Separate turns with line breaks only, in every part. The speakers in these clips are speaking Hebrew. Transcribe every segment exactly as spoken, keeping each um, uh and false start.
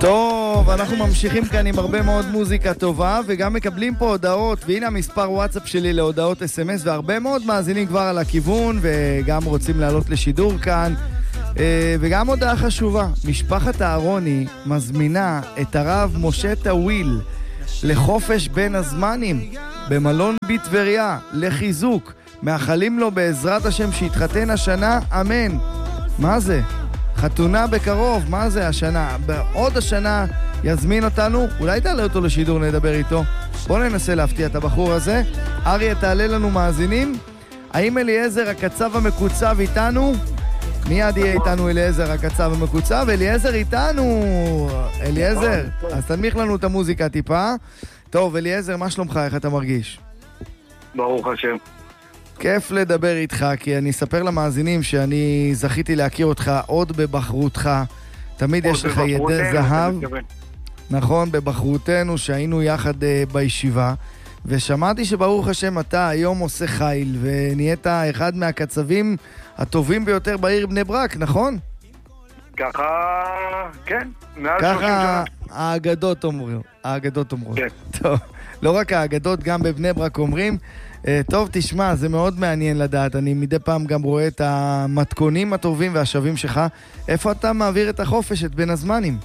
טוב, אנחנו ממשיכים כאן עם הרבה מאוד מוזיקה טובה, וגם מקבלים פה הודעות, והנה המספר וואטסאפ שלי להודעות אס אם אס, והרבה מאוד מאזינים כבר על הכיוון, וגם רוצים לעלות לשידור כאן. וגם הודעה חשובה, משפחת אהרוני מזמינה את הרב משה טוויל לחופש בין הזמנים במלון בטבריה לחיזוק. מאחלים לו בעזרת השם שיתחתן השנה, אמן. מה זה? חתונה בקרוב, מה זה השנה? בעוד השנה יזמין אותנו, אולי תעלה אותו לשידור, נדבר איתו. בוא ננסה להפתיע את הבחור הזה. אריה, תעלה לנו מאזינים. האם אליעזר הקצב המקוצב איתנו? מיד יהיה איתנו אליעזר הקצב המקוצב. אליעזר איתנו. אליעזר, אז תנמיך לנו את המוזיקה טיפה. טוב, אליעזר, מה שלומך? איך אתה מרגיש?
ברוך השם.
כיף לדבר איתך, כי אני אספר למאזינים שאני זכיתי להכיר אותך עוד בבחרותך. תמיד יש לך ידי זהב. נכון, בבחרותנו שהיינו יחד uh, בישיבה. ושמעתי שברוך השם אתה היום עושה חיל, ונהיית אחד מהקצבים הטובים ביותר בעיר בני ברק, נכון?
ככה, כן, מעל שלושים שנה.
ככה האגדות אומרים. האגדות אומרות.
כן.
טוב, לא רק האגדות, גם בבני ברק אומרים. טוב, תשמע, זה מאוד מעניין לדעת. אני מדי פעם גם רואה את המתכונים הטובים והשווים שלך. איפה אתה מעביר את החופש, את בין הזמנים?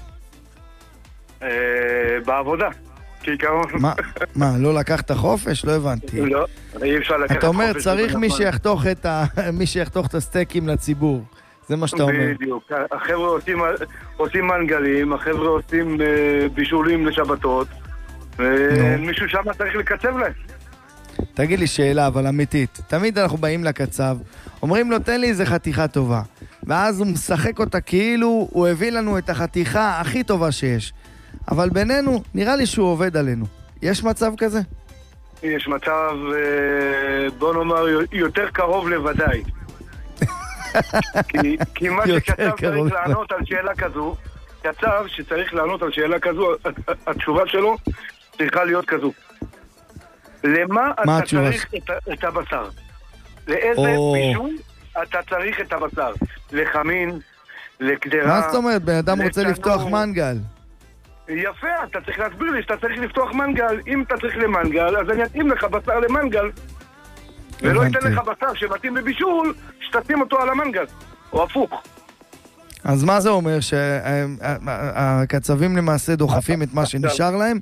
בעבודה.
מה, מה, לא לקחת חופש? לא הבנתי.
לא, אי אפשר לקחת חופש.
אתה אומר, צריך מי שיחתוך את ה... מי שיחתוך את הסטייקים לציבור. זה מה שאתה אומר.
בדיוק. החבר'ה עושים, עושים מנגלים, החבר'ה עושים בישולים לשבתות, ומישהו שם צריך לקצב להם.
תגיד לי שאלה, אבל אמיתית. תמיד אנחנו באים לקצב, אומרים לו, תן לי איזה חתיכה טובה. ואז הוא משחק אותה כאילו הוא הביא לנו את החתיכה הכי טובה שיש. אבל בינינו, נראה לי שהוא עובד עלינו. יש מצב כזה?
יש מצב, בוא נאמר, יותר קרוב לוודאי. כי, כי מה שקצב צריך לענות על שאלה כזו, קצב שצריך לענות על שאלה כזו, התשובה שלו צריכה להיות כזו. למה אתה צריך את, את הבשר? לאיזה בישול אתה צריך את הבשר? לחמין, לקדרה...
מה זאת אומרת? בן אדם רוצה לפתוח מנגל.
יפה, אתה צריך להסביר לי שאתה צריך לפתוח מנגל. אם אתה צריך למנגל, אז אני אתאים לך בשר למנגל. ולא ייתן לך בשר שמתאים לבישול, שתשים אותו על המנגל. או הפוך.
אז מה זה אומר? שהקצבים למעשה דוחפים את מה שנשאר להם?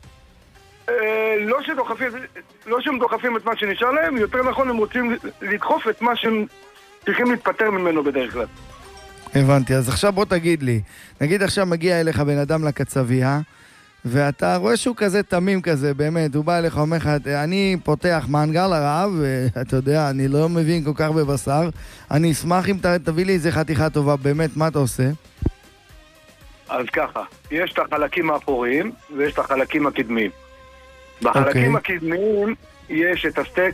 לא שדוחפים, לא שהם דוחפים את מה שנשאר להם, יותר נכון הם רוצים לדחוף את מה שהם צריכים להתפטר ממנו בדרך כלל.
הבנתי, אז עכשיו בוא תגיד לי, נגיד עכשיו מגיע אליך בן אדם לקצבייה, ואתה רואה שהוא כזה תמים כזה, באמת, הוא בא אליך, אומר לך, אני פותח מנגל הרעב, ואתה יודע, אני לא מבין כל כך בבשר, אני אשמח אם תביא לי איזה חתיכה טובה, באמת, מה אתה עושה? אז
ככה, יש את החלקים האחוריים, ויש את החלקים הקדמיים. בחלקים okay. הקדמיים יש את הסטייק,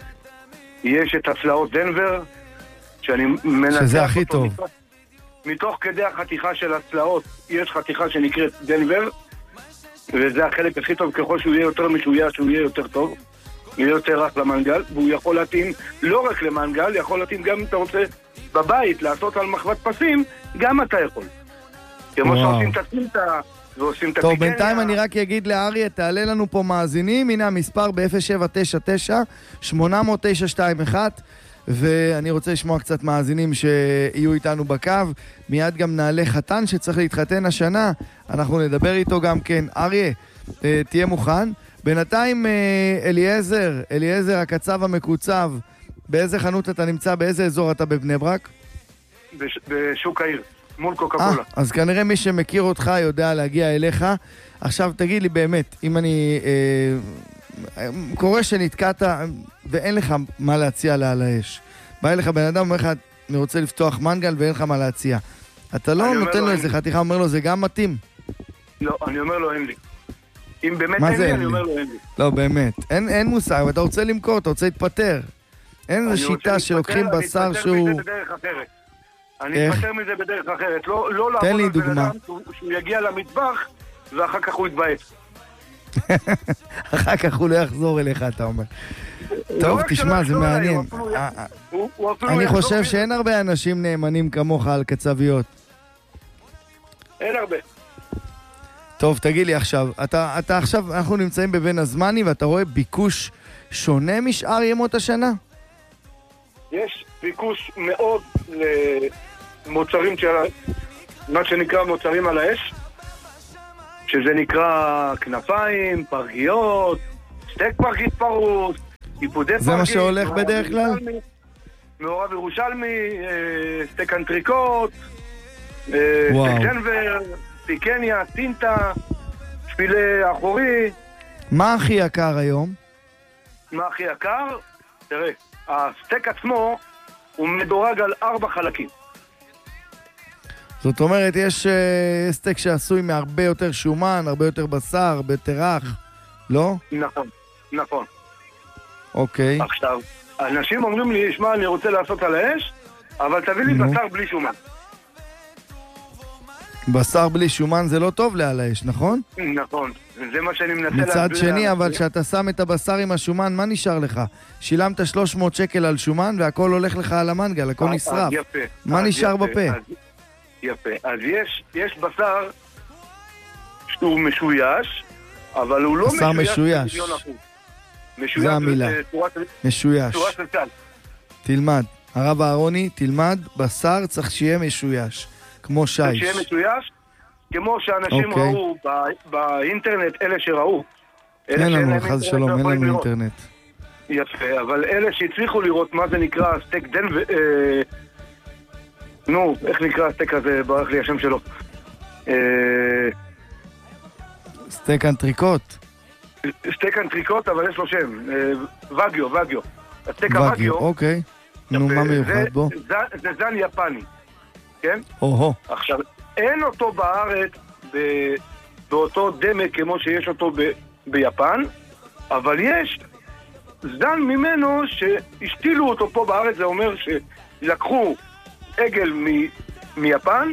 יש את הצלעות דנבר, שאני מנצח
שזה הכי טוב.
מתוך, מתוך כדי החתיכה של הצלעות, יש חתיכה שנקראת דנבר, וזה החלק הכי טוב, ככל שהוא יהיה יותר משויה, שהוא יהיה יותר טוב, יהיה יותר רך למנגל, והוא יכול להתאים לא רק למנגל, יכול להתאים גם אם אתה רוצה בבית לעשות על מחבת פסים, גם אתה יכול. כמו שעושים את הצינטה,
טוב, בינתיים אני רק אגיד לאריה, תעלה לנו פה מאזינים, הנה המספר ב-אפס שבע תשע תשע שמונה אפס אפס תשע שתיים אחת, ואני רוצה לשמוע קצת מאזינים שיהיו איתנו בקו. מיד גם נעלה חתן שצריך להתחתן השנה, אנחנו נדבר איתו גם כן. אריה, תהיה מוכן. בינתיים אליעזר, אליעזר הקצב המקוצב, באיזה חנות אתה נמצא, באיזה אזור אתה בבני ברק?
בשוק העיר. מול קוקה קולה.
אז כנראה מי שמכיר אותך יודע להגיע אליך. עכשיו תגיד לי באמת, אם אני אה, קורא שנתקעת ואין לך מה להציע לה על האש, בא אליך בן אדם אומר לך, אני רוצה לפתוח מנגל ואין לך מה להציע, אתה לא נותן לו, לו איזה חתיכה, אומר לו זה גם מתאים?
לא, אני אומר לו אין לי. אם באמת אין לי, אני אומר לו אין לי.
לא, באמת, אין, אין מושג, אתה רוצה למכור, אתה רוצה להתפטר. אין איזו שיטה שלוקחים בשר שהוא...
אני מתפטר מזה בדרך אחרת. אני מתפטר מזה בדרך אחרת. לא, לא
תן לי דוגמה.
שהוא, שהוא יגיע למטבח ואחר כך הוא יתבאס.
אחר כך הוא לא יחזור אליך, אתה אומר. טוב, תשמע, זה מעניין. אני חושב שאין הרבה אנשים נאמנים כמוך על קצביות.
אין הרבה.
טוב, תגיד לי עכשיו, אתה, אתה עכשיו, אנחנו נמצאים בבין הזמני, ואתה רואה ביקוש שונה משאר ימות השנה?
יש ביקוש מאוד למוצרים של מה שנקרא מוצרים על האש, שזה נקרא כנפיים, פרגיות, סטייק פרגית פרוס, איפודי פרגית.
זה מה שהולך בדרך כלל?
מעורב ירושלמי, סטייק אנטריקוט, סטייק דנבר, פיקניה, טינטה, שפילה אחורי.
מה הכי יקר היום?
מה הכי יקר? תראה, הסטייק עצמו הוא מדורג על ארבע חלקים.
זאת אומרת, יש uh, סטייק שעשוי מהרבה יותר שומן, הרבה יותר בשר, הרבה יותר רך, לא?
נכון, נכון.
אוקיי.
עכשיו, אנשים אומרים לי, שמע, אני רוצה לעשות על האש, אבל תביא לי בשר בלי שומן.
בשר בלי שומן זה לא טוב לעל האש, נכון?
נכון, זה מה שאני מנסה להסביר.
מצד שני, אבל כשאתה שם את הבשר עם השומן, מה נשאר לך? שילמת שלוש מאות שקל על שומן והכל הולך לך על המנגל, הכל נשרף.
יפה.
מה נשאר בפה?
יפה. אז יש, יש בשר שהוא משויש, אבל הוא לא
בשר משויש.
משויש.
זה המילה. משויש. תלמד. הרב אהרוני, תלמד, בשר צריך שיהיה משויש. כמו שיש.
שיהיה משויש, כמו שאנשים ראו באינטרנט, אלה שראו.
אין לנו, חס שלום, אין לנו אינטרנט.
יפה, אבל אלה שהצליחו לראות מה זה נקרא סטייק דנבר... נו, איך נקרא הסטייק הזה? ברח לי השם שלו.
סטייק אנטריקוט.
סטייק אנטריקוט, אבל יש לו שם. וגיו, וגיו. הסטייק
הווגיו, אוקיי. נו, מה מיוחד בו?
זה זן יפני. כן?
או-הו.
עכשיו, אין אותו בארץ באותו דמה כמו שיש אותו ביפן, אבל יש זן ממנו שהשתילו אותו פה בארץ, זה אומר שלקחו עגל מיפן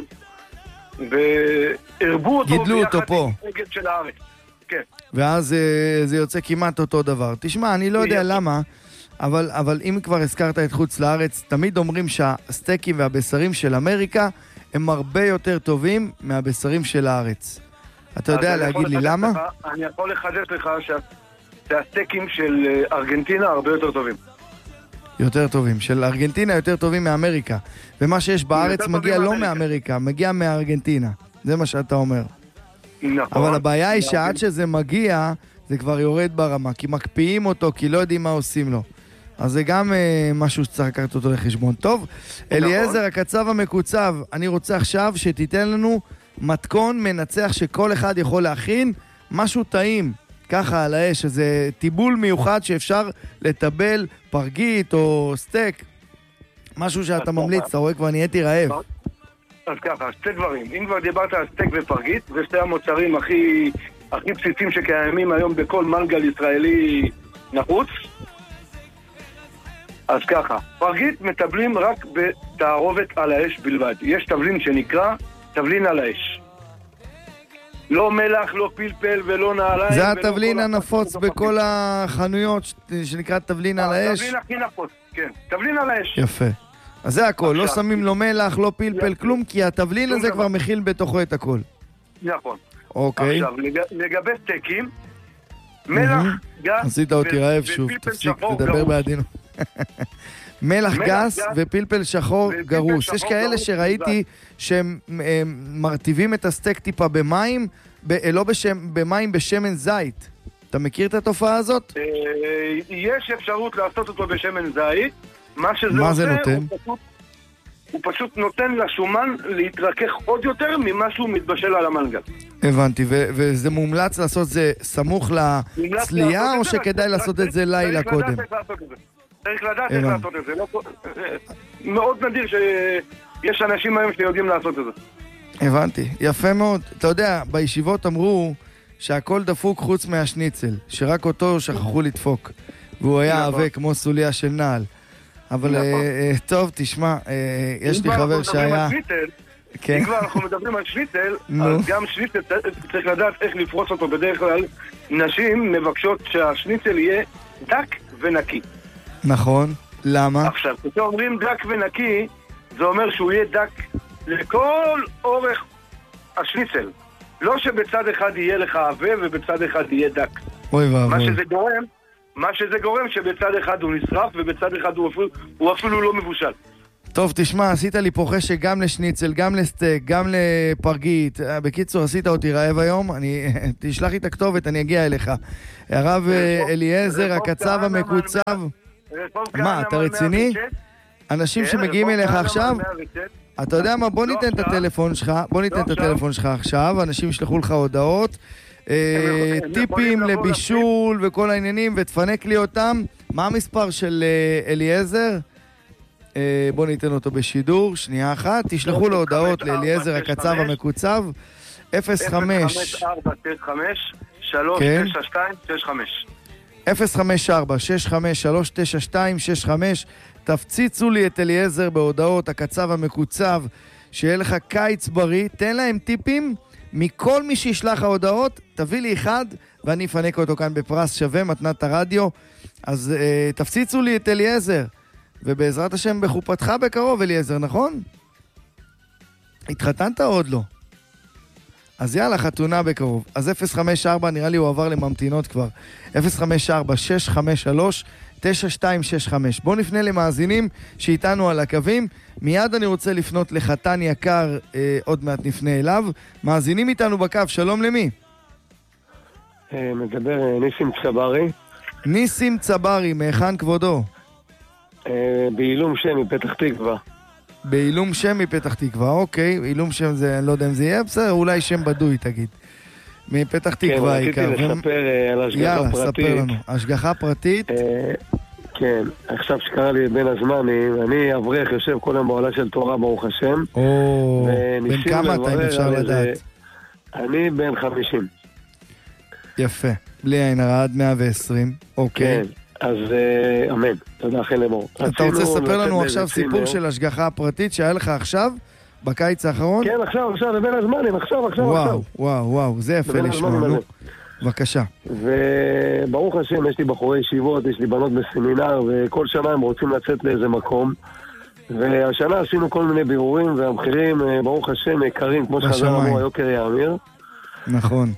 והרבו אותו
גידלו אותו פה.
עגל של הארץ. כן.
ואז זה יוצא כמעט אותו דבר. תשמע, אני לא יודע למה, אבל, אבל אם כבר הזכרת את חוץ לארץ, תמיד אומרים שהסטייקים והבשרים של אמריקה הם הרבה יותר טובים מהבשרים של הארץ. אתה יודע להגיד לי למה?
לך, אני יכול לחדש לך שהסטייקים של ארגנטינה הרבה יותר טובים.
יותר טובים. של ארגנטינה יותר טובים מאמריקה. ומה שיש בארץ מגיע לא מאמריקה, מגיע מארגנטינה. זה מה שאתה אומר.
נכון.
אבל הבעיה היא שעד שזה מגיע, זה כבר יורד ברמה, כי מקפיאים אותו, כי לא יודעים מה עושים לו. אז זה גם אה, משהו שצריך לקחת אותו לחשבון. טוב, אליעזר, הקצב המקוצב, אני רוצה עכשיו שתיתן לנו מתכון מנצח שכל אחד יכול להכין משהו טעים, ככה על האש, איזה טיבול מיוחד שאפשר לטבל פרגית או סטייק, משהו שאתה ממליץ, אתה רואה כבר נהייתי רעב.
אז ככה, שתי דברים. אם כבר דיברת על סטייק ופרגית, זה שתי המוצרים הכי, הכי בסיסיים שקיימים היום בכל מנגל ישראלי נחוץ. אז ככה, פרגית מטבלים רק בתערובת על האש בלבד. יש תבלין שנקרא תבלין על האש. לא מלח, לא פלפל ולא נעליים.
זה התבלין הנפוץ בכל החנויות שנקרא תבלין על האש?
התבלין הכי נפוץ, כן. תבלין על האש.
יפה. אז זה הכל, לא שמים לו מלח, לא פלפל, כלום, כי התבלין הזה כבר מכיל בתוכו את הכל.
נכון.
אוקיי.
עכשיו, לגבי סטייקים, מלח, גס
עשית אותי רעב שוב, תפסיק, תדבר בעדינו. מלח גס ופלפל שחור גרוס. יש כאלה שראיתי שהם מרטיבים את הסטייק טיפה במים, לא במים, בשמן זית. אתה מכיר את התופעה הזאת?
יש אפשרות לעשות אותו בשמן זית. מה שזה
מה
עושה,
זה נותן?
הוא פשוט, הוא פשוט נותן לשומן להתרכך עוד יותר ממה שהוא מתבשל על המנגל.
הבנתי, ו- וזה מומלץ לעשות זה סמוך לצלייה, או שכדאי לעשות את זה לילה קודם?
צריך לדעת איך לעשות את זה. מאוד נדיר שיש אנשים היום שיודעים לעשות את זה.
הבנתי, יפה מאוד. אתה יודע, בישיבות אמרו שהכל דפוק חוץ מהשניצל, שרק אותו שכחו לדפוק, והוא היה עבה כמו סוליה של נעל. אבל טוב, תשמע, יש לי חבר שהיה...
אם כבר אנחנו מדברים על שניצל, אז גם שניצל צריך לדעת איך לפרוס אותו. בדרך כלל נשים מבקשות שהשניצל יהיה דק ונקי.
נכון, למה?
עכשיו, כשאומרים דק ונקי, זה אומר שהוא יהיה דק לכל אורך השניצל. לא שבצד אחד יהיה לך עבה ובצד אחד יהיה דק.
אוי ואבוי.
מה שזה גורם, מה שזה גורם שבצד אחד הוא נשרף ובצד אחד הוא אפילו, הוא אפילו לא מבושל.
טוב, תשמע, עשית לי פה חשק גם לשניצל, גם לסטייק, גם לפרגית. בקיצור, עשית אותי רעב היום. אני, תשלח לי את הכתובת, אני אגיע אליך. הרב אליעזר, הקצב המקוצב. מה, אתה רציני? אנשים שמגיעים אליך עכשיו, אתה יודע מה, בוא ניתן את הטלפון שלך, בוא ניתן את הטלפון שלך עכשיו, אנשים ישלחו לך הודעות, טיפים לבישול וכל העניינים, ותפנק לי אותם. מה המספר של אליעזר? בוא ניתן אותו בשידור, שנייה אחת, תשלחו לו הודעות לאליעזר הקצב המקוצב, אפס חמש ארבע שש חמש שלוש תשע שתיים שש חמש אפס חמש ארבע שש חמש שלוש תשע שתיים שש חמש. תפציצו לי את אליעזר בהודעות, הקצב המקוצב, שיהיה לך קיץ בריא, תן להם טיפים, מכל מי שישלח ההודעות, תביא לי אחד, ואני אפנק אותו כאן בפרס שווה, מתנת הרדיו. אז אה, תפציצו לי את אליעזר, ובעזרת השם בחופתך בקרוב, אליעזר, נכון? התחתנת או עוד לא? אז יאללה, חתונה בקרוב. אז אפס חמש ארבע, נראה לי הוא עבר לממתינות כבר. אפס חמש ארבע שש חמש שלוש תשע שתיים שש חמש. בואו נפנה למאזינים שאיתנו על הקווים. מיד אני רוצה לפנות לחתן יקר, אה, עוד מעט נפנה אליו. מאזינים איתנו בקו, שלום למי?
אה, מדבר ניסים צברי.
ניסים צברי, מהיכן כבודו?
אה, בעילום שם מפתח תקווה.
בעילום שם מפתח תקווה, אוקיי. עילום שם זה, אני לא יודע אם זה יהיה, בסדר, אולי שם בדוי תגיד. מפתח תקווה העיקר.
כן, רציתי לספר על השגחה
יאללה,
פרטית.
יאללה, ספר לנו. השגחה פרטית?
אה, כן, עכשיו שקרה לי בין הזמנים, אני אברך יושב כל יום בעולה של תורה, ברוך השם.
או, בן כמה אתה, אם אפשר לדעת?
אני בן חמישים.
יפה. בלי עין הרע, עד מאה ועשרים. אוקיי.
כן, אז אמן. תודה, אחרי לאמור.
אתה רוצה לספר לנו עכשיו סיפור של השגחה הפרטית שהיה לך עכשיו, בקיץ האחרון?
כן, עכשיו, עכשיו, בבין הזמנים, עכשיו, עכשיו,
וואו,
עכשיו.
וואו, וואו, זה יפה לשמוע, נו. בבקשה.
וברוך השם, יש לי בחורי ישיבות, יש לי בנות בסמינר, וכל שנה הם רוצים לצאת לאיזה מקום. והשנה עשינו כל מיני בירורים, והמחירים, ברוך השם, יקרים, כמו שחזר אמרו, היוקר יאמיר.
נכון.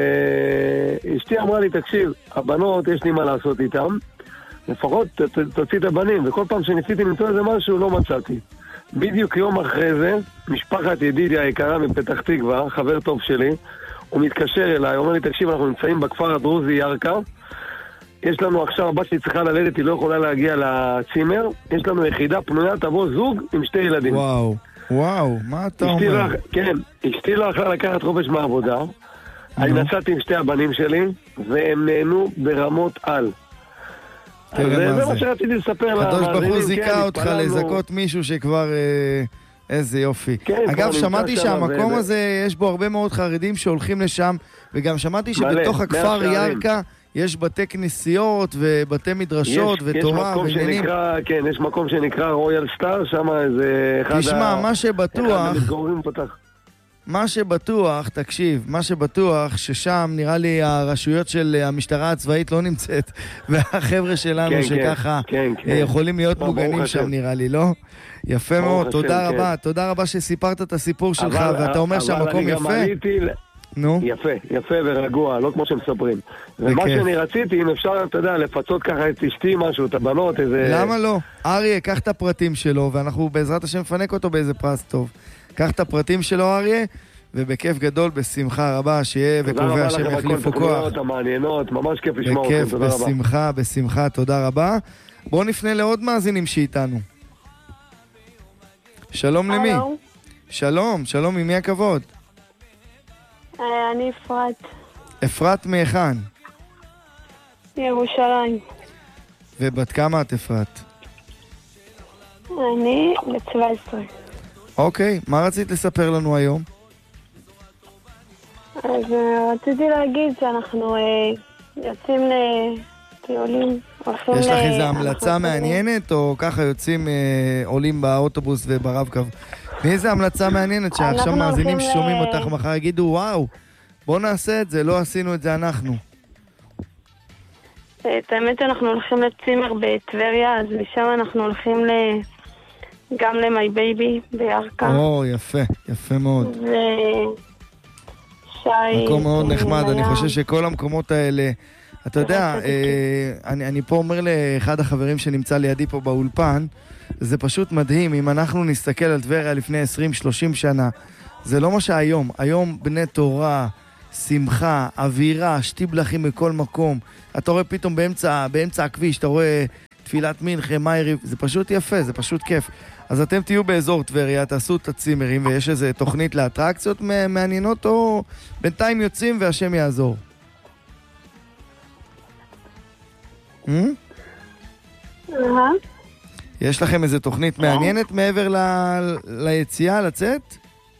ואשתי אמרה לי, תקשיב, הבנות, יש לי מה לעשות איתם, לפחות תוציא את הבנים, וכל פעם שניסיתי למצוא איזה משהו, לא מצאתי. בדיוק יום אחרי זה, משפחת ידידיה היקרה מפתח תקווה, חבר טוב שלי, הוא מתקשר אליי, אומר לי, תקשיב, אנחנו נמצאים בכפר הדרוזי ירקה, יש לנו עכשיו, הבת שלי צריכה ללדת, היא לא יכולה להגיע לצימר, יש לנו יחידה פנויה, תבוא זוג עם שתי ילדים.
וואו, וואו, מה אתה אומר?
לא, כן, אשתי לא יכלה לקחת חופש מהעבודה, אני נסעתי עם שתי הבנים שלי, והם נהנו ברמות על. אז זה מה שרציתי לספר
למאזינים. הקדוש ברוך הוא זיכה אותך לזכות מישהו שכבר... איזה יופי. אגב, שמעתי שהמקום הזה, יש בו הרבה מאוד חרדים שהולכים לשם, וגם שמעתי שבתוך הכפר ירקה יש בתי כנסיות ובתי מדרשות ותורה ועניינים.
כן, יש מקום שנקרא רויאל סטאר, שם איזה אחד...
תשמע, מה שבטוח... מה שבטוח, תקשיב, מה שבטוח ששם נראה לי הרשויות של המשטרה הצבאית לא נמצאת, והחבר'ה שלנו שככה יכולים להיות מוגנים שם נראה לי, לא? יפה מאוד, תודה רבה, תודה רבה שסיפרת את הסיפור שלך, ואתה אומר שהמקום יפה. נו?
יפה, יפה ורגוע, לא כמו שמספרים. ומה שאני רציתי, אם אפשר, אתה יודע, לפצות ככה את אשתי משהו, את הבנות, איזה...
למה לא? אריה, קח את הפרטים שלו, ואנחנו בעזרת השם נפנק אותו באיזה פרס טוב. קח את הפרטים שלו, אריה, ובכיף גדול, בשמחה רבה, שיהיה וקובע שהם יחליפו כוח.
תודה רבה לכם על כל תוכניות המעניינות, ממש כיף לשמוע אתכם, תודה רבה.
בכיף, בשמחה, בשמחה, תודה רבה. בואו נפנה לעוד מאזינים שאיתנו. שלום למי? שלום, שלום, ממי הכבוד?
אני אפרת.
אפרת מהיכן?
ירושלים.
ובת כמה את אפרת?
אני בת שבע עשרה.
אוקיי, מה רצית לספר לנו היום?
אז רציתי להגיד שאנחנו יוצאים לטיולים.
יש לך איזו המלצה מעניינת, או ככה יוצאים, עולים באוטובוס וברב-קו? איזו המלצה מעניינת שעכשיו מאזינים ששומעים אותך מחר יגידו, וואו, בוא נעשה את זה, לא עשינו את זה אנחנו.
את האמת שאנחנו הולכים לצימר בטבריה, אז משם אנחנו הולכים גם למי בייבי בירקה.
או, יפה, יפה מאוד.
שי.
מקום מאוד נחמד, אני
היה.
חושב שכל המקומות האלה, אתה יודע, אה, אני, אני פה אומר לאחד החברים שנמצא לידי פה באולפן, זה פשוט מדהים, אם אנחנו נסתכל על טבריה לפני עשרים שלושים שנה, זה לא מה שהיום, היום בני תורה, שמחה, אווירה, שטיבלחים מכל מקום, אתה רואה פתאום באמצע, באמצע הכביש, אתה רואה תפילת מנחה, מיירי, זה פשוט יפה, זה פשוט כיף. אז אתם תהיו באזור טבריה, תעשו את הצימרים, ויש איזו תוכנית לאטרקציות מעניינות, או בינתיים יוצאים והשם יעזור? יש לכם איזו תוכנית מעניינת מעבר ליציאה, לצאת?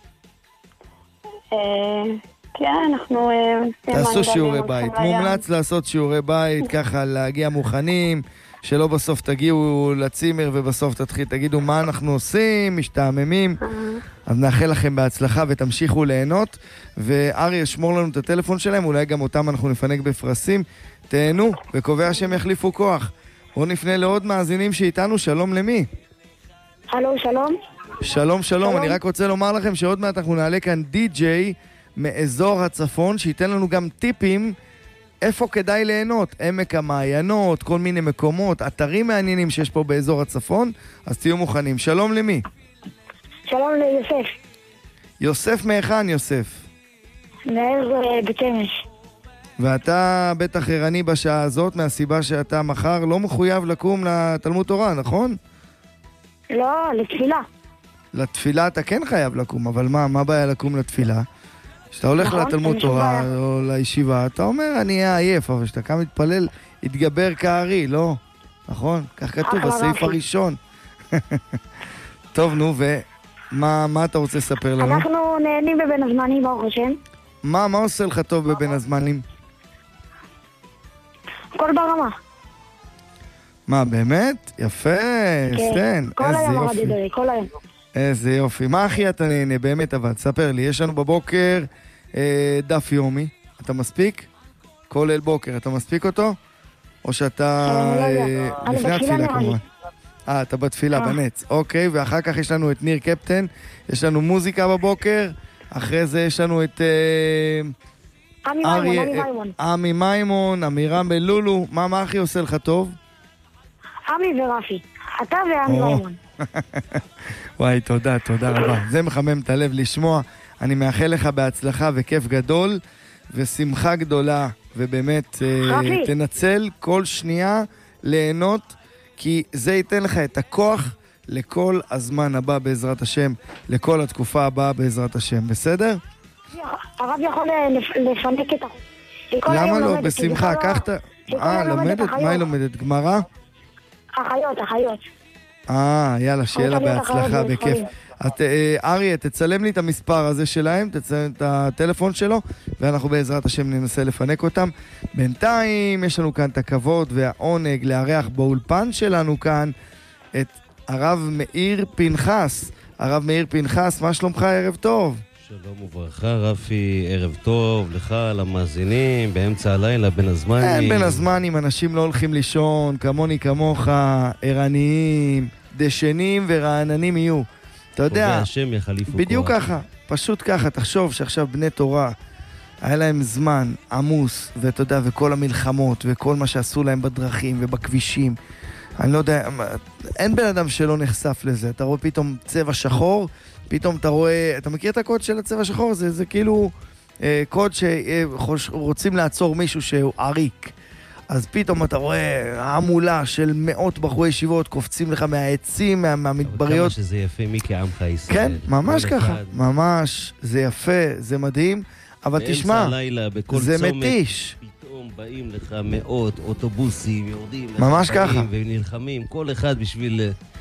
כן, אנחנו...
תעשו שיעורי בית. מומלץ לעשות שיעורי בית, ככה להגיע מוכנים, שלא בסוף תגיעו לצימר ובסוף תתחיל, תגידו מה אנחנו עושים, משתעממים. אז נאחל לכם בהצלחה ותמשיכו ליהנות. וארי ישמור לנו את הטלפון שלהם, אולי גם אותם אנחנו נפנק בפרסים. תהנו, וקובע שהם יחליפו כוח. בואו נפנה לעוד מאזינים שאיתנו, שלום למי?
הלו, שלום.
שלום, שלום, אני רק רוצה לומר לכם שעוד מעט אנחנו נעלה כאן די-ג'יי מאזור הצפון, שייתן לנו גם טיפים איפה כדאי ליהנות, עמק המעיינות, כל מיני מקומות, אתרים מעניינים שיש פה באזור הצפון, אז תהיו מוכנים. שלום למי?
שלום ליוסף.
יוסף מהיכן, יוסף?
מעבר בית שמש.
ואתה בטח ערני בשעה הזאת, מהסיבה שאתה מחר לא מחויב לקום לתלמוד תורה, נכון?
לא, לתפילה.
לתפילה אתה כן חייב לקום, אבל מה, מה בעיה לקום לתפילה? כשאתה הולך נכון, לתלמוד תורה או לישיבה, אתה אומר, אני אהיה עייף, אבל כשאתה קם מתפלל, יתגבר כארי, לא? נכון? כך כתוב, בסעיף הראשון. טוב, נו, ומה מה אתה רוצה לספר לנו?
אנחנו נהנים בבין הזמנים, ברוך השם.
מה, מה עושה לך טוב בבין הזמנים?
הכל ברמה.
מה, באמת? יפה, סטן, איזה יופי.
כל היום.
איזה יופי. מה הכי אתה נהנה? באמת, אבל תספר לי. יש לנו בבוקר אה, דף יומי. אתה מספיק? כל אל בוקר. אתה מספיק אותו? או שאתה... אה, לפני התפילה כמובן. אה, אתה בתפילה, בנץ. אוקיי, ואחר כך יש לנו את ניר קפטן. יש לנו מוזיקה בבוקר. אחרי זה יש לנו את... אה,
עמי מימון, עמי מימון.
עמי מימון, אמירם בלולו. מה, מה הכי עושה לך טוב?
עמי ורפי. אתה ועמי מימון.
וואי, תודה, תודה רבה. זה מחמם את הלב לשמוע. אני מאחל לך בהצלחה וכיף גדול ושמחה גדולה, ובאמת uh, תנצל כל שנייה ליהנות, כי זה ייתן לך את הכוח לכל הזמן הבא בעזרת השם, לכל התקופה הבאה בעזרת השם, בסדר?
הרב יכול לפנק את ה...
למה לא? בשמחה, קח את... אה, לומדת? מה היא לומדת? גמרא?
אחיות, אחיות.
אה, יאללה, שיהיה לה בהצלחה וכיף. אריה, תצלם לי את המספר הזה שלהם, תצלם את הטלפון שלו, ואנחנו בעזרת השם ננסה לפנק אותם. בינתיים יש לנו כאן את הכבוד והעונג לארח באולפן שלנו כאן את הרב מאיר פנחס. הרב מאיר פנחס, מה שלומך? ערב טוב.
שלום וברכה, רפי, ערב טוב לך, למאזינים, באמצע הלילה, בין הזמנים.
אין בין הזמנים, אנשים לא הולכים לישון, כמוני כמוך, ערניים, דשנים ורעננים יהיו. אתה יודע,
השם יחליפו
בדיוק
כוח.
ככה, פשוט ככה, תחשוב שעכשיו בני תורה, היה להם זמן עמוס, ואתה יודע, וכל המלחמות, וכל מה שעשו להם בדרכים ובכבישים, אני לא יודע, אין בן אדם שלא נחשף לזה, אתה רואה פתאום צבע שחור, פתאום אתה רואה, אתה מכיר את הקוד של הצבע שחור? זה, זה כאילו אה, קוד שרוצים לעצור מישהו שהוא עריק. אז פתאום אתה רואה המולה של מאות בחורי ישיבות קופצים לך מהעצים, מה, מהמדבריות.
כמה שזה יפה, מי כעמך ישראל.
כן, ממש ככה. אחד. ממש, זה יפה, זה מדהים. אבל תשמע,
הלילה,
זה
צומת,
מתיש.
פתאום באים לך מאות אוטובוסים, יורדים.
ממש ככה.
ונלחמים, כל אחד בשביל...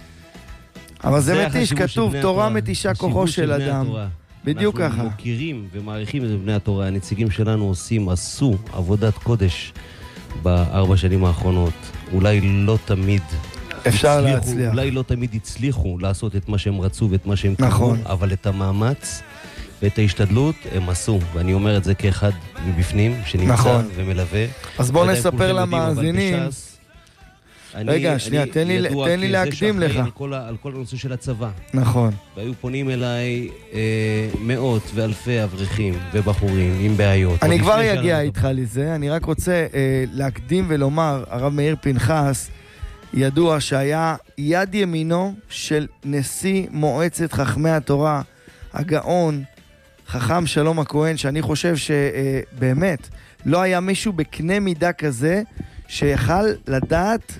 אבל זה מתיש, כתוב, תורה מתישה כוחו של אדם. בדיוק ככה.
אנחנו מוכירים ומעריכים את בני התורה. הנציגים שלנו עושים, עשו עבודת קודש בארבע שנים האחרונות. אולי לא תמיד
אפשר
הצליחו,
להצליח.
אולי לא תמיד הצליחו לעשות את מה שהם רצו ואת מה שהם
נכון.
קראו, אבל את המאמץ ואת ההשתדלות הם עשו. ואני אומר את זה כאחד מבפנים שנמצא
נכון.
ומלווה.
אז בואו נספר למאזינים. רגע, שנייה, תן לי, תן לי להקדים לך.
על כל, על כל הנושא של הצבא.
נכון.
והיו פונים אליי אה, מאות ואלפי אברכים ובחורים עם בעיות.
אני כבר אגיע איתך לזה, אני רק רוצה אה, להקדים ולומר, הרב מאיר פנחס, ידוע שהיה יד ימינו של נשיא מועצת חכמי התורה, הגאון, חכם שלום הכהן, שאני חושב שבאמת לא היה מישהו בקנה מידה כזה שיכל לדעת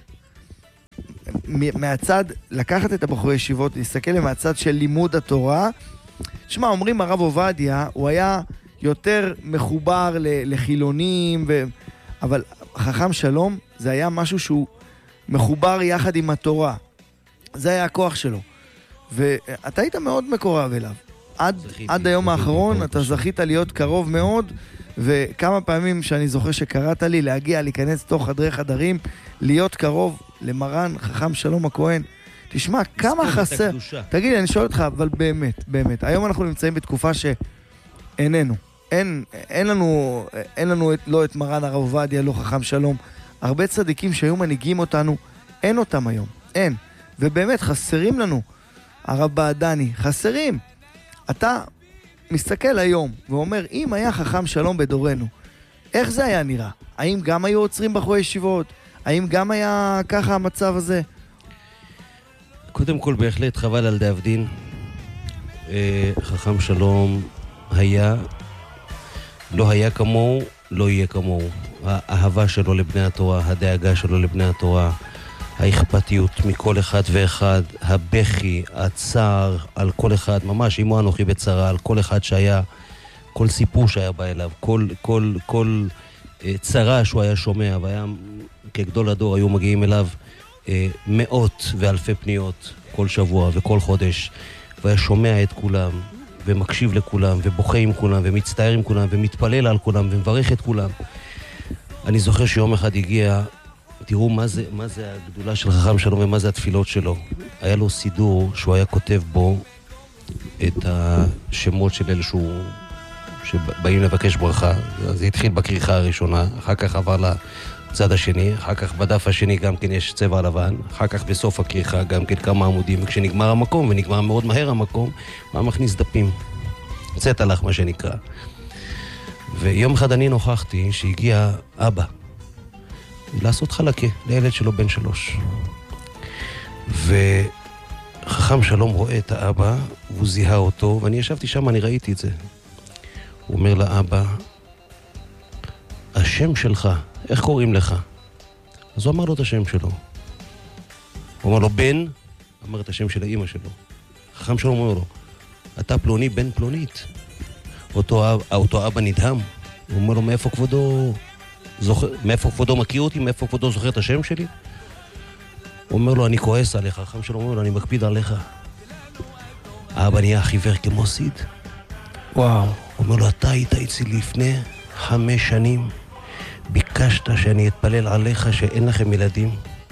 מהצד, לקחת את הבחורי ישיבות, להסתכל מהצד של לימוד התורה. שמע, אומרים הרב עובדיה, הוא היה יותר מחובר לחילונים, ו... אבל חכם שלום זה היה משהו שהוא מחובר יחד עם התורה. זה היה הכוח שלו. ואתה היית מאוד מקורב אליו. עד, זכיתי, עד היום זכיתי, האחרון זכיתי, אתה פשוט. זכית להיות קרוב מאוד, וכמה פעמים שאני זוכר שקראת לי להגיע, להיכנס תוך חדרי חדרים, להיות קרוב למרן חכם שלום הכהן. תשמע, כמה חסר... תגיד, אני שואל אותך, אבל באמת, באמת, היום אנחנו נמצאים בתקופה שאיננו. אין, אין לנו, אין לנו את, לא את מרן הרב עובדיה, לא חכם שלום. הרבה צדיקים שהיו מנהיגים אותנו, אין אותם היום. אין. ובאמת, חסרים לנו. הרב בעדני, חסרים. אתה מסתכל היום ואומר, אם היה חכם שלום בדורנו, איך זה היה נראה? האם גם היו עוצרים בחורי ישיבות? האם גם היה ככה המצב הזה?
קודם כל, בהחלט חבל על דאבדין. חכם שלום היה, לא היה כמוהו, לא יהיה כמוהו. האהבה שלו לבני התורה, הדאגה שלו לבני התורה, האכפתיות מכל אחד ואחד, הבכי, הצער על כל אחד, ממש אימו אנוכי בצרה, על כל אחד שהיה, כל סיפור שהיה בא אליו, כל, כל, כל אה, צרה שהוא היה שומע, והיה כגדול הדור היו מגיעים אליו אה, מאות ואלפי פניות כל שבוע וכל חודש, והיה שומע את כולם, ומקשיב לכולם, ובוכה עם כולם, ומצטער עם כולם, ומתפלל על כולם, ומברך את כולם. אני זוכר שיום אחד הגיע, תראו מה זה, מה זה הגדולה של חכם שלום ומה זה התפילות שלו. היה לו סידור שהוא היה כותב בו את השמות של אלה שהוא, שבאים לבקש ברכה. זה התחיל בקריחה הראשונה, אחר כך עבר לצד השני, אחר כך בדף השני גם כן יש צבע לבן, אחר כך בסוף הקריחה גם כן כמה עמודים, וכשנגמר המקום, ונגמר מאוד מהר המקום, מה מכניס דפים? צאת הלך מה שנקרא. ויום אחד אני נוכחתי שהגיע אבא, לעשות חלקה לילד שלו בן שלוש. וחכם שלום רואה את האבא, והוא זיהה אותו, ואני ישבתי שם, אני ראיתי את זה. הוא אומר לאבא, השם שלך, איך קוראים לך? אז הוא אמר לו את השם שלו. הוא אמר לו, בן, אמר את השם של האמא שלו. חכם שלום אומר לו, אתה פלוני בן פלונית. אותו, אותו אבא נדהם. הוא אומר לו, מאיפה כבודו... זוכר, מאיפה כבודו מכיר אותי? מאיפה כבודו זוכר את השם שלי? הוא אומר לו, אני כועס עליך. חכם שלום אומר לו, אני מקפיד עליך. האבא נהיה חיוור כמו סיד.
וואו.
הוא אומר לו, אתה היית אצלי לפני חמש שנים. ביקשת שאני אתפלל עליך שאין לכם ילדים.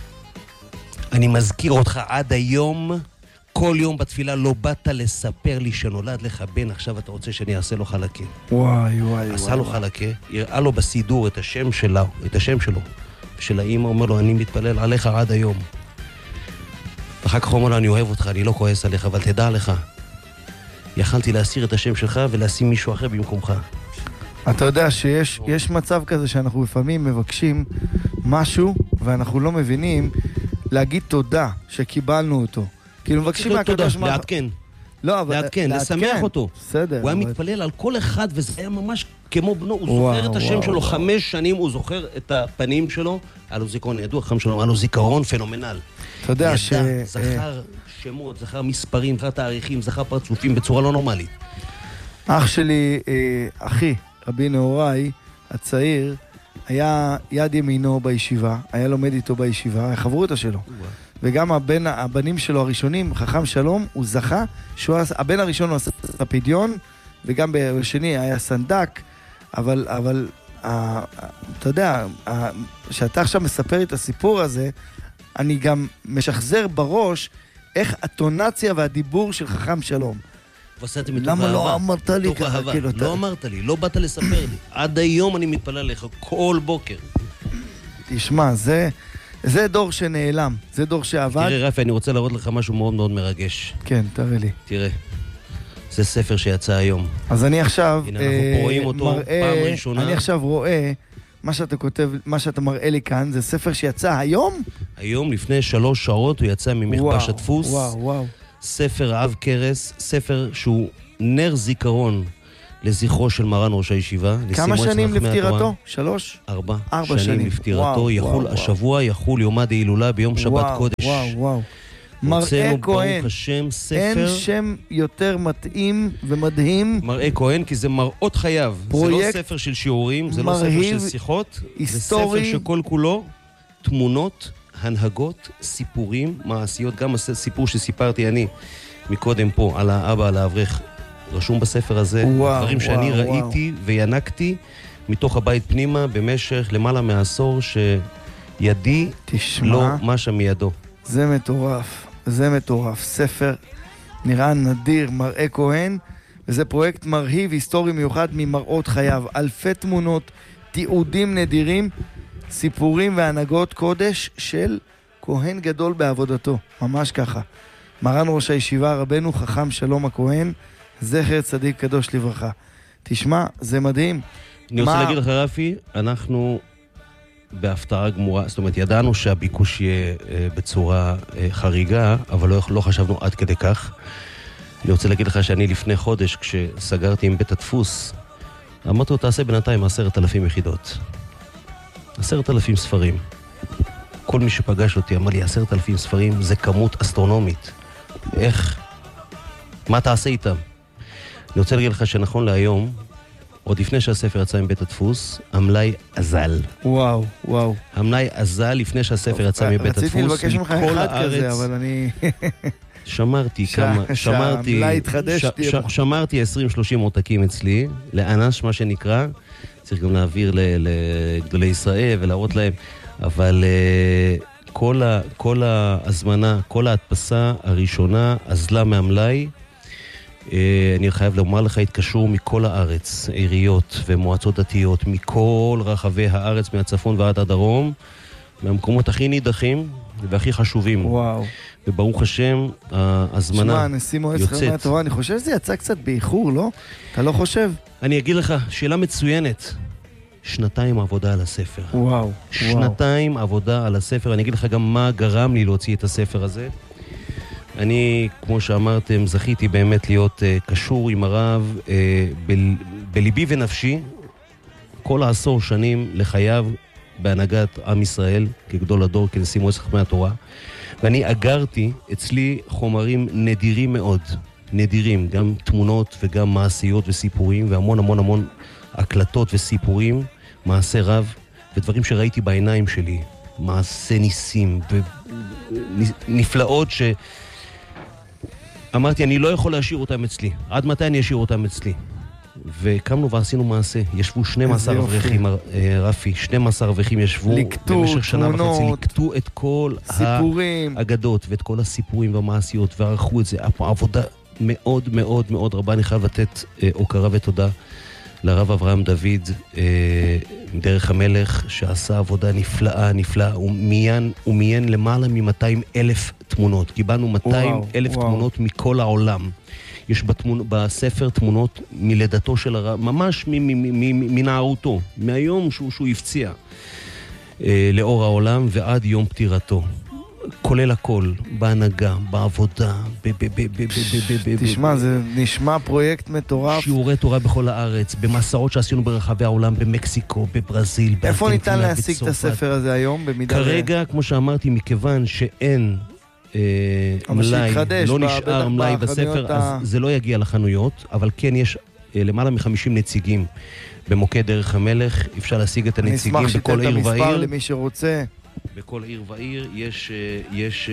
אני מזכיר אותך עד היום, כל יום בתפילה לא באת לספר לי שנולד לך בן, עכשיו אתה רוצה שאני אעשה לו חלקה.
וואי וואי.
עשה לו חלקה, הראה לו בסידור את השם שלו, את השם שלו. ושל האמא אומר לו, אני מתפלל עליך עד היום. ואחר כך הוא אומר לו, אני אוהב אותך, אני לא כועס עליך, אבל תדע לך, יכלתי להסיר את השם שלך ולשים מישהו אחר במקומך.
אתה יודע שיש יש מצב כזה שאנחנו לפעמים מבקשים משהו ואנחנו לא מבינים להגיד תודה שקיבלנו אותו. כאילו מבקשים מהקדוש ברוך הוא.
לעדכן.
לא, אבל...
לעדכן, לשמח אותו.
בסדר.
הוא היה מתפלל על כל אחד וזה היה ממש כמו בנו. הוא זוכר את השם שלו חמש שנים, הוא זוכר את הפנים שלו. היה לו זיכרון, ידוע חכם שלו, היה לו זיכרון פנומנל.
אתה יודע ש...
ידע, זכר שמות, זכר מספרים, זכר תאריכים, זכר פרצופים בצורה לא נורמלית.
אח שלי, אחי, רבי נהוראי, הצעיר, היה יד ימינו בישיבה, היה לומד איתו בישיבה, היה חברותא שלו. וגם הבן, הבנים שלו הראשונים, חכם שלום, הוא זכה, שהוא, הבן הראשון הוא עשה את הפדיון, וגם בשני היה סנדק, אבל, אבל ה, אתה יודע, שאתה עכשיו מספר את הסיפור הזה, אני גם משחזר בראש איך הטונציה והדיבור של חכם שלום. למה לא אמרת לי ככה?
לא אמרת לי, לא באת לספר לי. עד היום אני מתפלל לך כל בוקר.
תשמע, זה, זה דור שנעלם, זה דור שעבד.
תראה רפי, אני רוצה להראות לך משהו מאוד מאוד מרגש.
כן, תראה לי.
תראה, זה ספר שיצא היום.
אז אני עכשיו
הנה, אנחנו רואים אותו
מראה,
פעם ראשונה.
אני עכשיו רואה, מה שאתה כותב, מה שאתה מראה לי כאן, זה ספר שיצא היום?
היום, לפני שלוש שעות, הוא יצא ממכבש הדפוס.
וואו, וואו.
ספר עב כרס, ספר שהוא נר זיכרון לזכרו של מרן ראש הישיבה.
כמה שנים לפטירתו? שלוש?
ארבע.
ארבע
שנים
שנים.
לפטירתו.
וואו,
יחול
וואו,
השבוע, יחול יום ההילולה ביום שבת
וואו,
קודש.
וואו, וואו. מראה
הוצאנו,
כהן,
ברוך השם, ספר...
אין שם יותר מתאים ומדהים.
מראה כהן, כי זה מראות חייו. זה לא ספר של שיעורים, זה לא ספר של שיחות.
היסטורי.
זה ספר שכל כולו תמונות, הנהגות, סיפורים, מעשיות. גם הסיפור שסיפרתי אני מקודם פה על האבא, על האברך, רשום בספר הזה.
וואו,
דברים
וואו,
שאני
וואו.
ראיתי וינקתי מתוך הבית פנימה במשך למעלה מעשור שידי
תשמע,
לא משה מידו.
זה מטורף, זה מטורף. ספר נראה נדיר, מראה כהן, וזה פרויקט מרהיב, היסטורי מיוחד ממראות חייו. אלפי תמונות, תיעודים נדירים, סיפורים והנהגות קודש של כהן גדול בעבודתו. ממש ככה. מרן ראש הישיבה, רבנו חכם שלום הכהן, זכר צדיק קדוש לברכה. תשמע, זה מדהים.
אני רוצה
מה...
להגיד לך רפי, אנחנו בהפתעה גמורה, זאת אומרת, ידענו שהביקוש יהיה אה, בצורה אה, חריגה, אבל לא, לא חשבנו עד כדי כך. אני רוצה להגיד לך שאני לפני חודש, כשסגרתי עם בית הדפוס, אמרתי לו, תעשה בינתיים עשרת אלפים יחידות. עשרת אלפים ספרים. כל מי שפגש אותי אמר לי, עשרת אלפים ספרים זה כמות אסטרונומית. איך? מה תעשה איתם? אני רוצה להגיד לך שנכון להיום, עוד לפני שהספר יצא עם בית הדפוס, המלאי אזל.
וואו, וואו.
המלאי אזל לפני שהספר יצא מבית הדפוס.
רציתי לבקש ממך אחד כזה, אבל אני...
שמרתי כמה, שמרתי,
שהמלאי התחדש.
שמרתי עשרים שלושים עותקים אצלי, לאנש מה שנקרא, צריך גם להעביר לגדולי ישראל ולהראות להם, אבל כל, ה, כל ההזמנה, כל ההדפסה הראשונה אזלה מהמלאי. אני חייב לומר לך, התקשרו מכל הארץ, עיריות ומועצות דתיות, מכל רחבי הארץ, מהצפון ועד הדרום, מהמקומות הכי נידחים והכי חשובים.
וואו.
וברוך השם, ההזמנה יוצאת.
שמע, נשיא מועצת חכמי התורה, אני חושב שזה יצא קצת באיחור, לא? אתה לא חושב?
אני אגיד לך, שאלה מצוינת. שנתיים עבודה על הספר.
וואו.
שנתיים וואו. עבודה על הספר. אני אגיד לך גם מה גרם לי להוציא את הספר הזה. אני, כמו שאמרתם, זכיתי באמת להיות uh, קשור עם הרב uh, ב- בליבי ונפשי כל העשור שנים לחייו בהנהגת עם ישראל כגדול הדור, כנשיא מועצת חכמי התורה. ואני אגרתי אצלי חומרים נדירים מאוד, נדירים, גם תמונות וגם מעשיות וסיפורים, והמון המון המון הקלטות וסיפורים, מעשה רב, ודברים שראיתי בעיניים שלי, מעשה ניסים ונפלאות ש... אמרתי, אני לא יכול להשאיר אותם אצלי. עד מתי אני אשאיר אותם אצלי? וקמנו ועשינו מעשה. ישבו שנים עשר אברכים, רפי, שנים עשר אברכים ישבו במשך שנה וחצי, לקטו את כל האגדות ואת כל הסיפורים והמעשיות, וערכו את זה. עבודה מאוד מאוד מאוד רבה. אני חייב לתת הוקרה ותודה לרב אברהם דוד, דרך המלך, שעשה עבודה נפלאה, נפלאה. הוא מיין, הוא מיין למעלה מ-מאתיים אלף תמונות. קיבלנו מאתיים אלף תמונות מכל העולם. יש בתמונ... בספר תמונות מלידתו של הרב, ממש מנערותו, מהיום שהוא, שהוא הפציע אה, לאור העולם ועד יום פטירתו. כולל הכל, בהנהגה, בעבודה, ב... ב, ב, ב, ב, ב, ב
תשמע, זה נשמע פרויקט מטורף.
שיעורי תורה בכל הארץ, במסעות שעשינו ברחבי העולם, במקסיקו, בברזיל,
איפה ניתן להשיג את הספר הזה היום?
כרגע, כמו שאמרתי, מכיוון שאין מלאי, לא נשאר מלאי בספר, אז זה לא יגיע לחנויות, אבל כן יש למעלה מחמישים נציגים במוקד דרך המלך. אפשר להשיג את הנציגים בכל עיר ועיר.
נשמח שתת המספר למי שרוצה.
בכל עיר ועיר יש, יש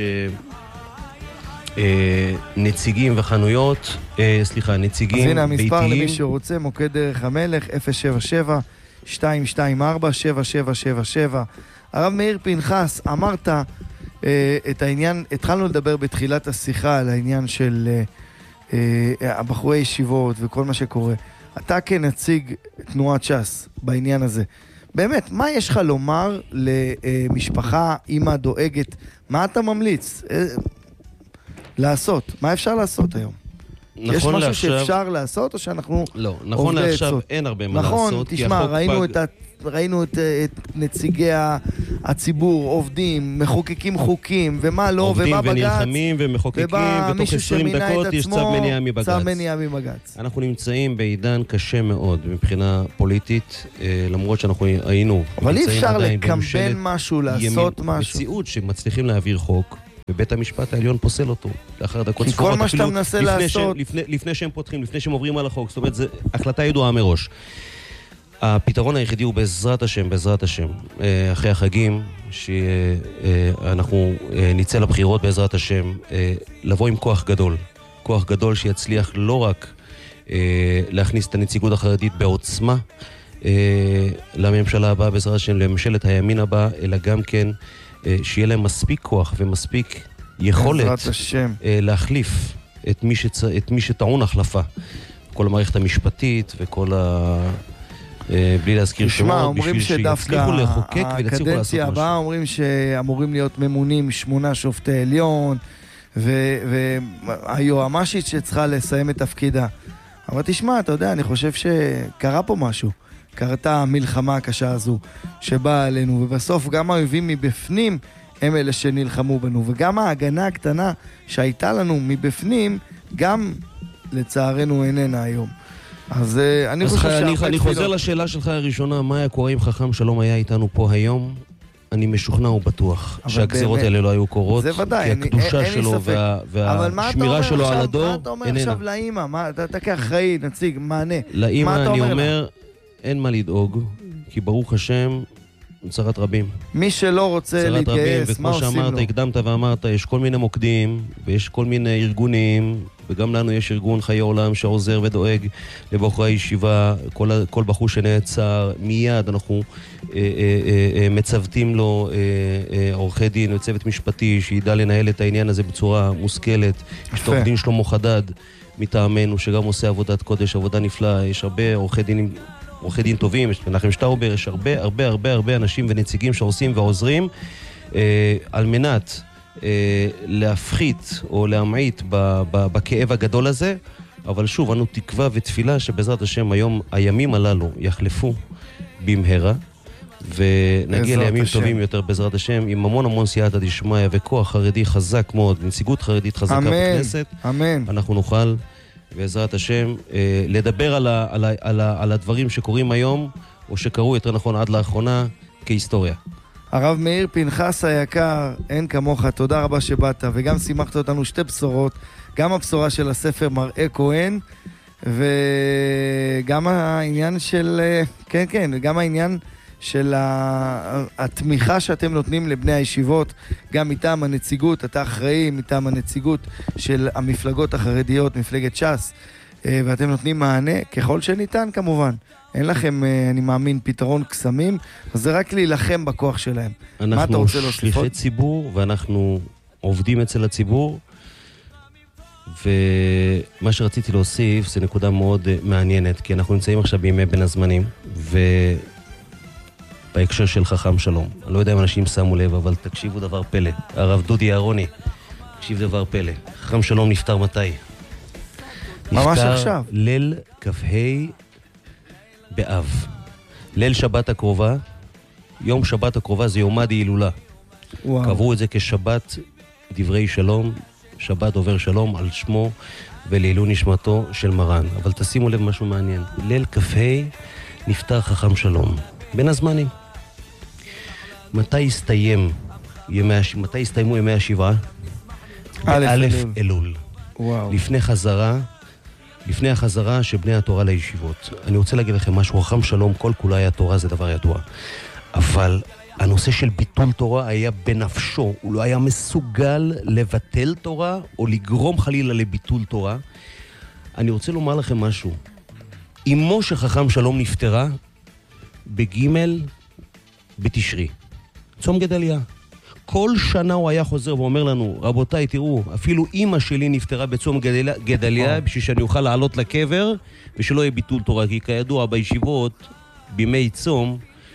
אה, נציגים וחנויות, אה, סליחה, נציגים ביתיים.
אז הנה המספר למי שרוצה, מוקד דרך המלך, אפס שבע שבע שתיים שתיים ארבע שבע שבע שבע שבע. הרב מאיר פנחס, אמרת אה, את העניין, התחלנו לדבר בתחילת השיחה על העניין של אה, אה, הבחורי ישיבות וכל מה שקורה. אתה כנציג תנועת ש"ס בעניין הזה, באמת, מה יש לך לומר למשפחה, אמא דואגת? מה אתה ממליץ? לעשות. מה אפשר לעשות היום? יש משהו
לעכשיו...
שאפשר לעשות, או שאנחנו...
לא, נכון לעכשיו אין הרבה מה
נכון,
לעשות.
תשמע, ראינו, פג... את ה... ראינו את, את נציגי הציבור, עובדים, מחוקקים חוקים, ומה לא,
עובדים
ומה בגץ.
עובדים ונלחמים ומחוקקים, ותוך עשרים דקות יש צו מניעה מבגץ.
צו מניעה מבגץ.
אנחנו נמצאים בעידן קשה מאוד מבחינה פוליטית, למרות שאנחנו היינו...
אבל אי אפשר לקמבן משהו, לעשות משהו.
מציאות שמצליחים להעביר חוק, ובית המשפט העליון פוסל אותו. לאחר דקות
ספורות, כל מה שאתה מנסה לעשות...
שהם, לפני, לפני שהם פותחים, לפני שהם עוברים על החוק. זאת אומרת, זו החלטה ידועה מראש. הפתרון היחידי הוא בעזרת השם, בעזרת השם. אחרי החגים, שאנחנו ניצא לבחירות בעזרת השם, לבוא עם כוח גדול. כוח גדול שיצליח לא רק להכניס את הנציגות החרדית בעוצמה, לממשלה הבאה בעזרת השם, לממשלת הימין הבאה, אלא גם כן שיהיה להם מספיק כוח ומספיק יכולת להחליף את מי, שצ... את מי שטעון החלפה. כל המערכת המשפטית וכל ה... בלי להזכיר שמות, בשביל שיצליחו לחוקק ויצליחו לעשות משהו.
הקדנציה הבאה אומרים שאמורים להיות ממונים שמונה שופטי עליון, והיועמ"שית שצריכה לסיים את תפקידה. אבל תשמע, אתה יודע, אני חושב שקרה פה משהו. קרתה המלחמה הקשה הזו שבאה עלינו, ובסוף גם האויבים מבפנים הם אלה שנלחמו בנו, וגם ההגנה הקטנה שהייתה לנו מבפנים, גם לצערנו איננה היום. אז אני
אז
חושב
אני, אני חוזר לשאלה שלך הראשונה, מה היה קורה אם חכם שלום היה איתנו פה היום? אני משוכנע ובטוח שהגזירות האלה לא היו קורות,
זה ודאי,
כי הקדושה
אין,
שלו וה, והשמירה שלו
עכשיו,
על הדור
איננה. מה אתה אומר איננה. עכשיו לאמא? מה, אתה, אתה כאחראי, נציג, מענה.
לאמא אני
אומר,
אומר, אין מה לדאוג, כי ברוך השם, צרת רבים.
מי שלא רוצה להתגייס,
רבים,
מה עושים לו?
וכמו שאמרת, הקדמת ואמרת, יש כל מיני מוקדים, ויש כל מיני ארגונים, וגם לנו יש ארגון חיי עולם שעוזר ודואג לבחורי הישיבה, כל, כל בחור שנעצר, מיד אנחנו אה, אה, אה, מצוותים לו אה, אה, עורכי דין וצוות משפטי שידע לנהל את העניין הזה בצורה מושכלת. יש את עורך דין שלמה חדד מטעמנו, שגם עושה עבודת קודש, עבודה נפלאה, יש הרבה עורכי דינים, עורכי דין טובים, יש מנחם שטאובר, יש הרבה הרבה הרבה הרבה אנשים ונציגים שעושים ועוזרים אה, על מנת אה, להפחית או להמעיט ב, ב, בכאב הגדול הזה, אבל שוב, אנו תקווה ותפילה שבעזרת השם היום הימים הללו יחלפו במהרה, ונגיע לימים השם. טובים יותר בעזרת השם, עם המון המון סייעתא דשמיא וכוח חרדי חזק מאוד, ונציגות חרדית חזקה
אמן,
בכנסת,
אמן.
אנחנו נוכל בעזרת השם, אה, לדבר על, ה, על, ה, על, ה, על הדברים שקורים היום, או שקרו יותר נכון עד לאחרונה, כהיסטוריה.
הרב מאיר פנחס היקר, אין כמוך, תודה רבה שבאת, וגם שימחת אותנו שתי בשורות, גם הבשורה של הספר מראה כהן, וגם העניין של, כן כן, גם העניין של התמיכה שאתם נותנים לבני הישיבות, גם מטעם הנציגות, אתה אחראי מטעם הנציגות של המפלגות החרדיות, מפלגת ש"ס, ואתם נותנים מענה ככל שניתן כמובן. אין לכם, אני מאמין, פתרון קסמים, אז זה רק להילחם בכוח שלהם. מה אתה רוצה להוסיף?
אנחנו שליחי ציבור, ואנחנו עובדים אצל הציבור, ומה שרציתי להוסיף זה נקודה מאוד מעניינת, כי אנחנו נמצאים עכשיו בימי בין הזמנים, ובהקשר של חכם שלום. אני לא יודע אם אנשים שמו לב, אבל תקשיבו דבר פלא. הרב דודי אהרוני, תקשיב דבר פלא. חכם שלום נפטר מתי?
ממש עכשיו.
ליל כ"ה באב. ליל שבת הקרובה, יום שבת הקרובה זה יום ההילולה. קבעו את זה כשבת דברי שלום, שבת עובר שלום על שמו ולעילוי נשמתו של מרן. אבל תשימו לב משהו מעניין. ליל כ"ה נפטר חכם שלום. בין הזמנים. מתי הסתיים ימי, מתי הסתיימו ימי השבעה? באלף אלול.
וואו.
לפני חזרה לפני החזרה של בני התורה לישיבות. אני רוצה להגיד לכם משהו, חכם שלום, כל כולה היה תורה, זה דבר ידוע. אבל הנושא של ביטול תורה היה בנפשו. הוא לא היה מסוגל לבטל תורה או לגרום חלילה לביטול תורה. אני רוצה לומר לכם משהו. אמו שחכם שלום נפטרה בגימל בתשרי. צום גדליה. כל שנה הוא היה חוזר ואומר לנו, רבותיי, תראו, אפילו אמא שלי נפטרה בצום גדליה, גדליה בשביל שאני אוכל לעלות לקבר, ושלא יהיה ביטול תורה, כי כידוע בישיבות, בימי צום,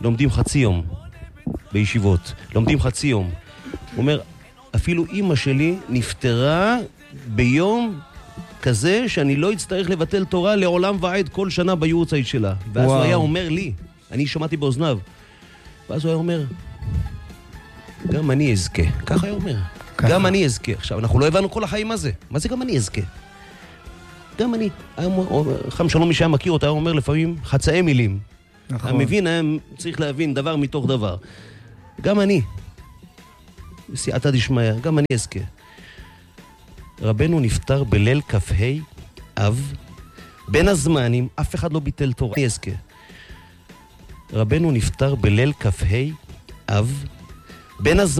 לומדים חצי יום בישיבות, לומדים חצי יום. הוא אומר, אפילו אמא שלי נפטרה ביום כזה שאני לא אצטרך לבטל תורה לעולם ועד כל שנה ביורצייט שלה. ואז וואו. הוא היה אומר לי, אני שמעתי באוזניו, ואז הוא היה אומר, גם אני אזכה. ככה היה אומר. ככה. גם אני אזכה. עכשיו, אנחנו לא הבנו כל החיים מה זה. מה זה גם אני אזכה? גם אני. חם שלום מי שהיה מכיר אותה, היה אומר לפעמים חצאי מילים. נכון. המבין היה צריך להבין דבר מתוך דבר. גם אני. סייעתא דשמיא, גם אני אזכה. רבנו נפטר בליל כ"ה אב, בין הזמנים, אף אחד לא ביטל תורה. אני אזכה. רבנו נפטר בליל כ"ה אב, בין הזמנים,